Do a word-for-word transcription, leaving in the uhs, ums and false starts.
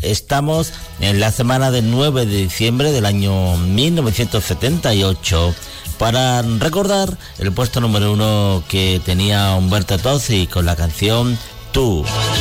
estamos en la semana del nueve de diciembre del año mil novecientos setenta y ocho para recordar el puesto número uno que tenía Umberto Tozzi con la canción Tú.